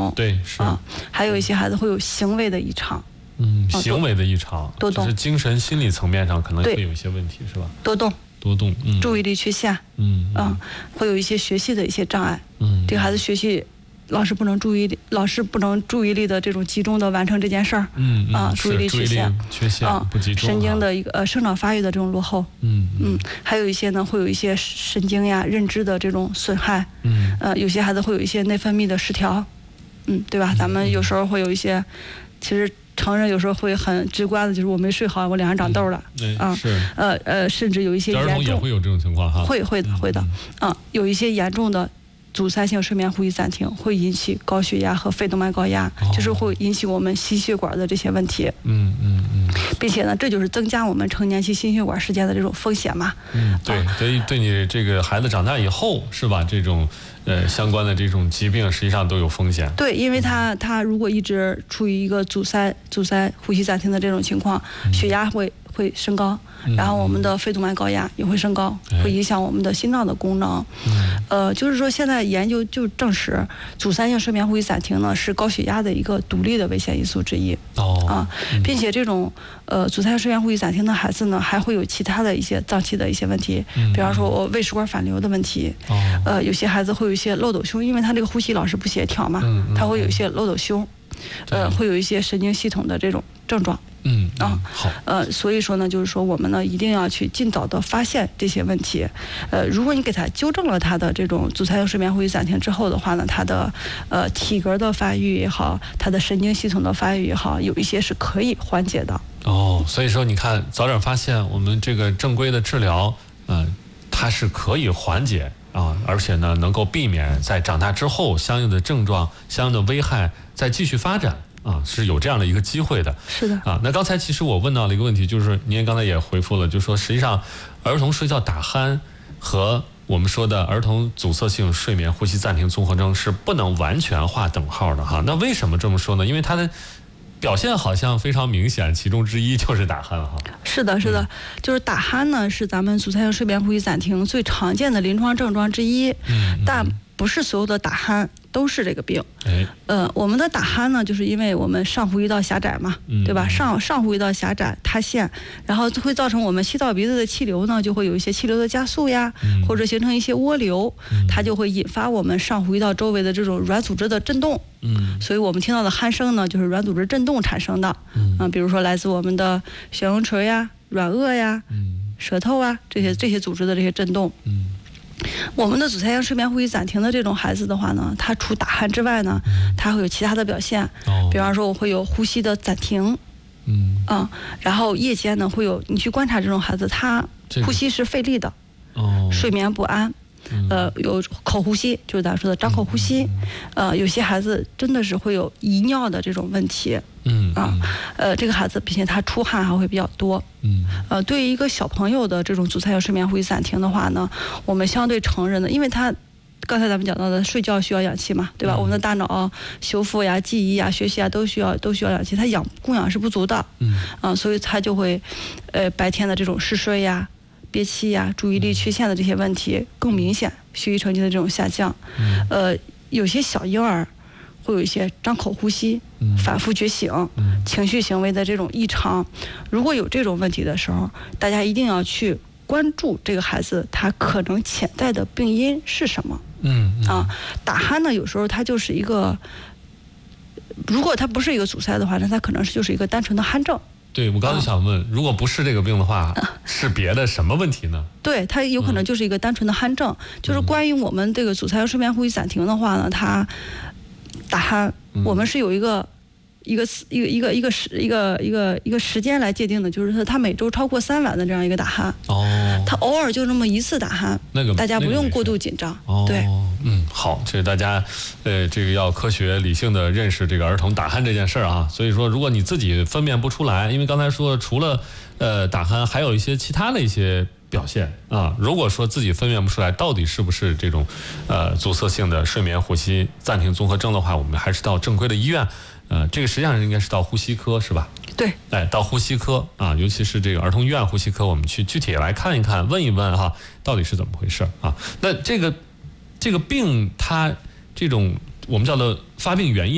动， 对，是还有一些孩子会有行为的异常。 行为的异常， 多动， 就是精神心理层面上可能会有一些问题，是吧？ 多动，注意力缺陷，会有一些学习的一些障碍，这个孩子学习老师不能注意力的这种集中的完成这件事儿，注意力缺陷， 不集中， 神经的一个生长发育的这种落后，还有一些呢会有一些神经呀认知的这种损害，有些孩子会有一些内分泌的失调，对吧？咱们有时候会有一些，其实成人有时候会很直观的，就是我没睡好，我脸上长痘了，甚至有一些严重， 儿童也会有这种情况哈， 会的，有一些严重的阻塞性睡眠呼吸暂停，会引起高血压和肺动脉高压，就是会引起我们心血管的这些问题，并且呢，这就是增加我们成年期心血管事件的这种风险嘛， 对你这个孩子长大以后是吧，这种相关的这种疾病实际上都有风险。 对，因为他如果一直处于一个阻塞呼吸暂停的这种情况，血压会升高，然后我们的肺动脉高压也会升高，会影响我们的心脏的功能。就是说现在研究就证实，阻塞性睡眠呼吸暂停呢是高血压的一个独立的危险因素之一。并且这种阻塞性睡眠呼吸暂停的孩子呢，还会有其他的一些脏器的一些问题，比方说我胃食管反流的问题。有些孩子会有一些漏斗胸，因为他这个呼吸老是不协调嘛，他会有一些漏斗胸。会有一些神经系统的这种症状。 好。 所以说呢，就是说我们呢一定要去尽早的发现这些问题。如果你给他纠正了他的这种阻塞性睡眠呼吸暂停之后的话呢，他的体格的发育也好，他的神经系统的发育也好，有一些是可以缓解的。 所以说你看，早点发现，我们这个正规的治疗，它是可以缓解而且呢能够避免在长大之后相应的症状、相应的危害再继续发展。是有这样的一个机会的。 是的。 那刚才其实我问到了一个问题，就是您刚才也回复了，就是说实际上儿童睡觉打鼾和我们说的儿童阻塞性睡眠呼吸暂停综合征是不能完全划等号的哈。那为什么这么说呢？因为它的表现好像非常明显，其中之一就是打鼾哈。是的， 就是打鼾呢是咱们阻塞性睡眠呼吸暂停最常见的临床症状之一，但不是所有的打鼾都是这个病。我们的打鼾呢，就是因为我们上呼吸道狭窄嘛，对吧？上呼吸道狭窄塌陷，然后会造成我们吸到鼻子的气流呢，就会有一些气流的加速呀，或者形成一些涡流，它就会引发我们上呼吸道周围的这种软组织的震动。所以我们听到的鼾声呢，就是软组织震动产生的。比如说来自我们的悬雍垂呀、软腭呀、舌头啊这些组织的这些震动。我们的阻塞性睡眠呼吸暂停的这种孩子的话呢，他除打鼾之外呢，他会有其他的表现。比方说我会有呼吸的暂停。然后夜间呢会有，你去观察这种孩子，他呼吸是费力的。睡眠不安。有口呼吸，就是咱说的张口呼吸。有些孩子真的是会有遗尿的这种问题。这个孩子并且他出汗还会比较多。对于一个小朋友的这种阻塞性睡眠呼吸暂停的话呢，我们相对成人的，因为他刚才咱们讲到的睡觉需要氧气嘛，对吧？我们的大脑修复呀、记忆呀、学习啊都需要氧气，它供氧是不足的。所以他就会白天的这种嗜睡呀、憋气呀、注意力缺陷的这些问题更明显，学习成绩的这种下降。有些小婴儿会有一些张口呼吸、反复觉醒、情绪行为的这种异常。如果有这种问题的时候，大家一定要去关注这个孩子他可能潜在的病因是什么。打鼾呢，有时候它就是一个，如果它不是一个阻塞的话，那它可能就是一个单纯的鼾症。 对，我刚才想问，如果不是这个病的话，是别的什么问题呢？ 对，它有可能就是一个单纯的鼾症。就是关于我们这个阻塞性睡眠呼吸暂停的话呢，它打鼾，我们是有一个时间来界定的，就是他每周超过3晚的这样一个打鼾。他偶尔就这么一次打鼾，大家不用过度紧张。对。 好，这大家这个要科学理性的认识这个儿童打鼾这件事儿啊。所以说，如果你自己分辨不出来，因为刚才说除了打鼾，还有一些其他的一些表现啊。如果说自己分辨不出来到底是不是这种阻塞性的睡眠呼吸暂停综合征的话，我们还是到正规的医院。这个实际上应该是到呼吸科是吧？ 对。 到呼吸科啊，尤其是这个儿童医院呼吸科，我们去具体来看一看，问一问哈，到底是怎么回事啊？那这个病它这种我们叫做发病原因。